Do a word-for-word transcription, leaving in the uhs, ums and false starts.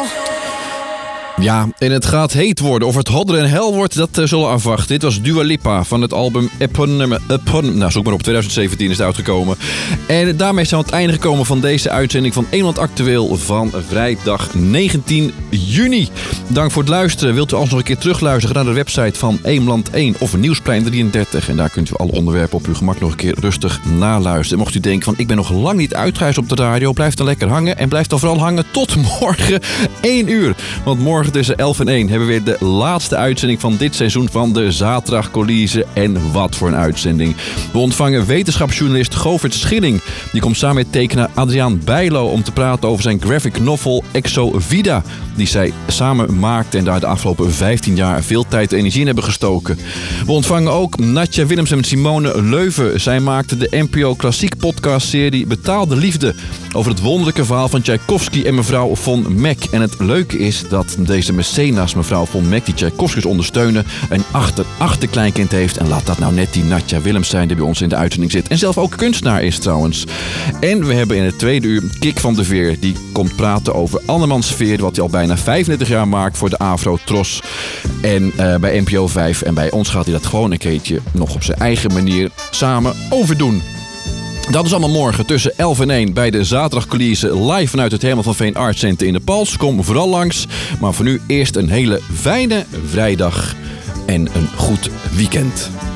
Ja, en het gaat heet worden. Of het hodder en hel wordt, dat uh, zullen we afwachten. Dit was Dua Lipa van het album Eponymous. Epon, nou, zoek maar op. twintig zeventien is het uitgekomen. En daarmee zijn we aan het einde gekomen van deze uitzending van Eemland Actueel van vrijdag negentien juni. Dank voor het luisteren. Wilt u alsnog een keer terugluisteren naar de website van Eemland één of Nieuwsplein drieëndertig. En daar kunt u alle onderwerpen op uw gemak nog een keer rustig naluisteren. Mocht u denken van ik ben nog lang niet uitgehuisd op de radio, blijf dan lekker hangen. En blijf dan vooral hangen tot morgen één uur. Want morgen tussen elf en één hebben we weer de laatste uitzending van dit seizoen van de Zaterdagcollise. En wat voor een uitzending. We ontvangen wetenschapsjournalist Govert Schilling. Die komt samen met tekenaar Adriaan Bijlo om te praten over zijn graphic novel Exo Vida. Die zij samen maakten en daar de afgelopen vijftien jaar veel tijd en energie in hebben gestoken. We ontvangen ook Natja Willems en Simone Leuven. Zij maakten de N P O Klassiek podcastserie Betaalde Liefde. Over het wonderlijke verhaal van Tchaikovsky en mevrouw von Meck. En het leuke is dat deze mecenas, mevrouw von Meck, die Tchaikovsky ondersteunen, een achter-achterkleinkind heeft. En laat dat nou net die Natja Willems zijn die bij ons in de uitzending zit. En zelf ook kunstenaar is trouwens. En we hebben in het tweede uur Kik van de Veer. Die komt praten over andermans Veer, wat hij al bijna vijfendertig jaar maakt voor de Afro Tros. En uh, bij N P O vijf. En bij ons gaat hij dat gewoon een keertje nog op zijn eigen manier samen overdoen. Dat is allemaal morgen tussen elf en één bij de Zaterdagcollise live vanuit het Herman van Veen Art Center in de Pals. Kom vooral langs. Maar voor nu eerst een hele fijne vrijdag en een goed weekend.